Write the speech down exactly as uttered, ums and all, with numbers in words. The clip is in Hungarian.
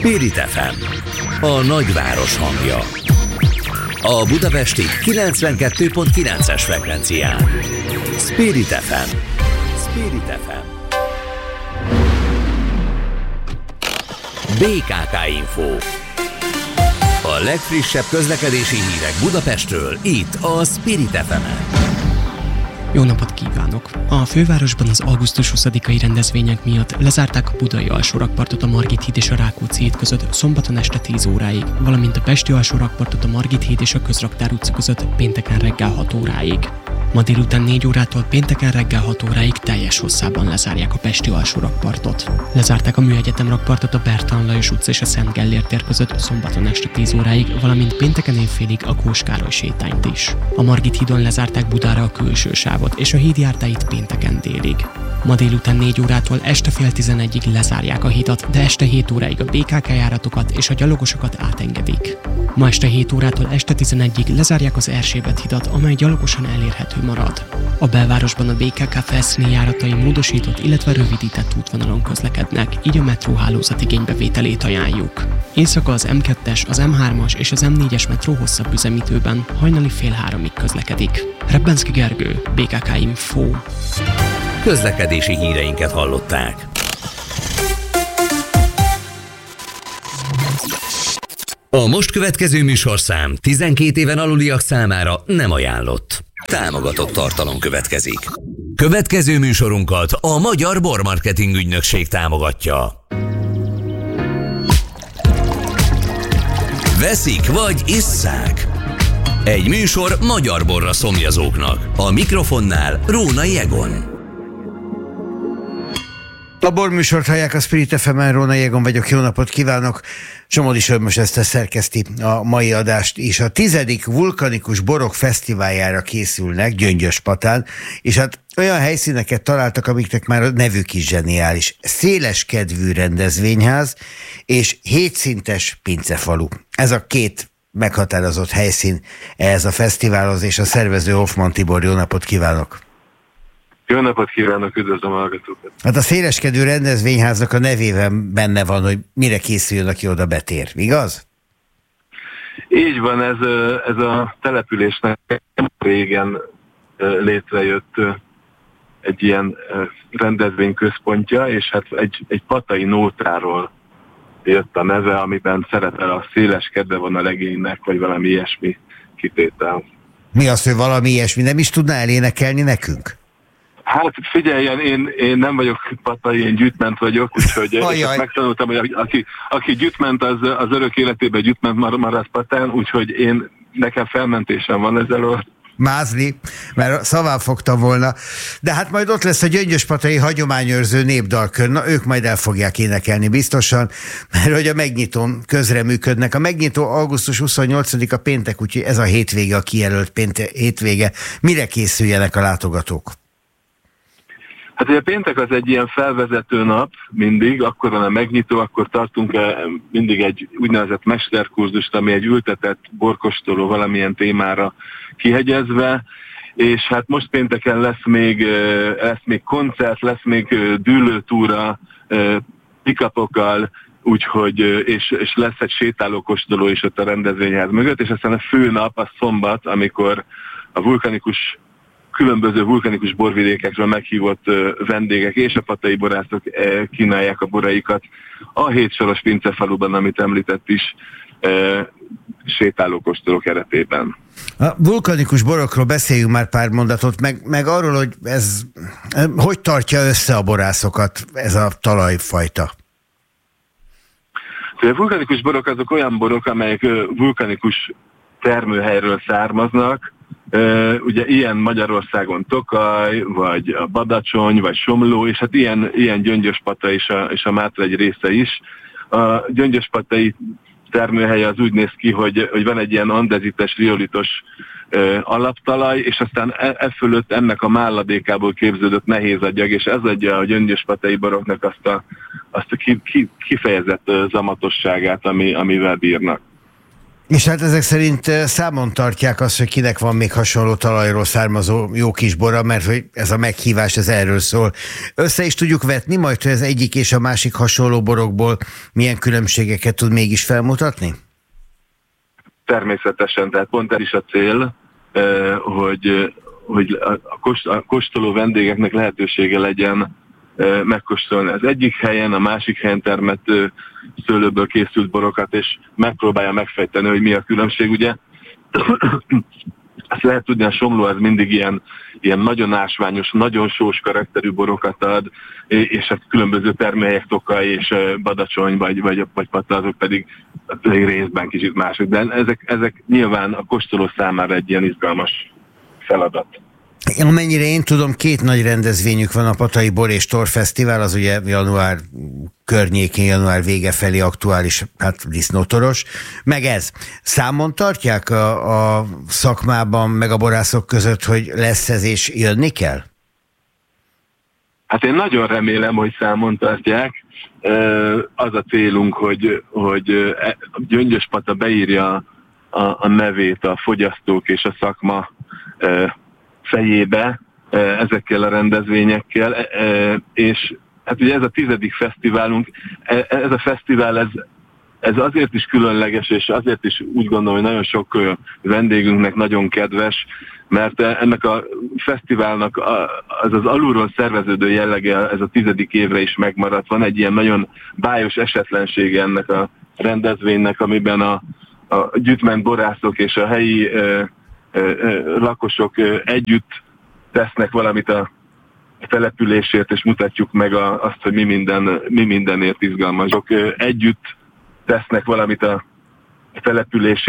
Spirit ef em, a nagyváros hangja. A budapesti kilencvenkettő pont kilences frekvencián. Spirit ef em. Spirit ef em. bé ká ká Info. A legfrissebb közlekedési hírek Budapestről, itt a Spirit ef em-en. Jó napot kívánok! A fővárosban az augusztus huszadikai rendezvények miatt lezárták a budai alsórakpartot a Margit híd és a Rákóczi híd között szombaton este tíz óráig, valamint a pesti alsórakpartot a Margit híd és a Közraktár utca között pénteken reggel hat óráig. Ma délután négy órától pénteken reggel hat óráig teljes hosszában lezárják a pesti alsórakpartot. Lezárták a Műegyetem rakpartot a Bertalan Lajos utca és a Szent Gellért tér között szombaton este tíz óráig, valamint pénteken éjfélig a Kós Károly sétányt is. A Margit hídon lezárták Budára a külső sávot és a hídjárdáit pénteken délig. Ma délután négy órától este fél tizenegyig lezárják a hidat, de este hét óráig a bé ká ká járatokat és a gyalogosokat átengedik. Ma este hét órától este tizenegyig lezárják az Erzsébet hidat, amely gyalogosan elérhető marad. A belvárosban a bé ká ká felszíni járatai módosított, illetve rövidített útvonalon közlekednek, így a metróhálózat igénybevételét ajánljuk. Éjszaka az em kettes, az em hármas és az em négyes metró hosszabb üzemidőben hajnali fél háromig közlekedik. Rebbenszky Gergő, bé ká ká Info. Közlekedési híreinket hallották. A most következő műsorszám tizenkét éven aluliak számára nem ajánlott. Támogatott tartalom következik. Következő műsorunkat a Magyar Bormarketing Ügynökség támogatja. Veszik vagy isszák? Egy műsor magyar borra szomjazóknak. A mikrofonnál Rónai Egon. A borműsort hallják a Spirit ef em-en, Rónai Egon vagyok, jó napot kívánok! Somodi Sörmös Eszter szerkeszti a mai adást, és a tizedik vulkanikus borok fesztiváljára készülnek Gyöngyöspatán, és hát olyan helyszíneket találtak, amiknek már a nevük is zseniális. Széleskedvű rendezvényház és hétszintes pincefalu. Ez a két meghatározott helyszín ehhez a fesztiválhoz, és a szervező Hoffman Tibor, jó napot kívánok! Jó napot kívánok, üdvözlöm a hallgatókat! Hát a széleskedő rendezvényháznak a nevében benne van, hogy mire készüljön, aki oda betér, igaz? Így van, ez, ez a településnek régen létrejött egy ilyen rendezvényközpontja, és hát egy, egy patai nótáról jött a neve, amiben szerepel a széleskedve van a legénynek, vagy valami ilyesmi kitétel. Mi az, hogy valami ilyesmi? Nem is tudná elénekelni nekünk? Hát figyeljen, én, én nem vagyok patai, én gyűjtment vagyok, úgyhogy megtanultam, hogy aki, aki gyűjtment, az, az örök életében gyűjtment marad patán, úgyhogy én, nekem felmentésem van ezzel. Mázni, mert szaván fogtam volna. De hát majd ott lesz a gyöngyöspatai hagyományőrző népdalkör, na ők majd el fogják énekelni biztosan, mert hogy a megnyitón közreműködnek. A megnyitó augusztus huszonnyolcadika péntek, úgyhogy ez a hétvége, a kijelölt péntek, hétvége. Mire készüljenek a látogatók? Hát ugye a péntek az egy ilyen felvezető nap mindig, akkor van a megnyitó, akkor tartunk mindig egy úgynevezett mesterkurzust, ami egy ültetett borkóstoló valamilyen témára kihegyezve, és hát most pénteken lesz még, lesz még koncert, lesz még dűlőtúra pick-upokkal, úgyhogy, és, és lesz egy sétálókóstoló is ott a rendezvényház mögött, és aztán a fő nap a szombat, amikor a vulkanikus különböző vulkanikus borvidékekről meghívott vendégek és a patai borászok kínálják a boraikat a hétsoros pincefaluban, amit említett is, sétálókóstoló keretében. A vulkanikus borokról beszéljünk már pár mondatot, meg, meg arról, hogy ez hogy tartja össze a borászokat, ez a talajfajta? A vulkanikus borok azok olyan borok, amelyek vulkanikus termőhelyről származnak. Uh, ugye ilyen Magyarországon Tokaj, vagy a Badacsony, vagy Somló, és hát ilyen, ilyen Gyöngyöspata és a, és a Mátra egy része is. A Gyöngyöspatai termőhelye az úgy néz ki, hogy, hogy van egy ilyen andezites, riolitos uh, alaptalaj, és aztán e, e fölött ennek a málladékából képződött nehéz agyag, és ez adja a gyöngyöspatai boroknak azt a, azt a ki, ki, kifejezett uh, zamatosságát, ami, amivel bírnak. És hát ezek szerint számon tartják azt, hogy kinek van még hasonló talajról származó jó kis bora, mert hogy ez a meghívás, ez erről szól. Össze is tudjuk vetni majd, hogy az egyik és a másik hasonló borokból milyen különbségeket tud mégis felmutatni? Természetesen, tehát pont ez is a cél, hogy, hogy a kóstoló vendégeknek lehetősége legyen megkóstolni az egyik helyen, a másik helyen termett szőlőből készült borokat, és megpróbálja megfejteni, hogy mi a különbség. Ugye ezt lehet tudni, a Somló az mindig ilyen, ilyen nagyon ásványos, nagyon sós karakterű borokat ad, és a különböző termelyek, Tokaj és Badacsony, vagy, vagy, vagy Pata, azok pedig, pedig részben kicsit mások. De ezek, ezek nyilván a kóstoló számára egy ilyen izgalmas feladat. Amennyire én tudom, két nagy rendezvényük van, a Patai Bor és Tor Fesztivál, az ugye január környékén, január vége felé aktuális, hát disznótoros, meg ez. Számon tartják a, a szakmában, meg a borászok között, hogy lesz ez és jönni kell? Hát én nagyon remélem, hogy számon tartják. Az a célunk, hogy, hogy Gyöngyöspata beírja a, a nevét a fogyasztók és a szakma fejébe ezekkel a rendezvényekkel, és hát ugye ez a tizedik fesztiválunk, ez a fesztivál, ez, ez azért is különleges, és azért is úgy gondolom, hogy nagyon sok vendégünknek nagyon kedves, mert ennek a fesztiválnak az az alulról szerveződő jellege, ez a tizedik évre is megmaradt. Van egy ilyen nagyon bájos esetlensége ennek a rendezvénynek, amiben a, a gyütment borászok és a helyi lakosok együtt tesznek valamit a településért, és mutatjuk meg a, azt, hogy mi, minden, mi mindenért izgalmasok. Együtt tesznek valamit a településért,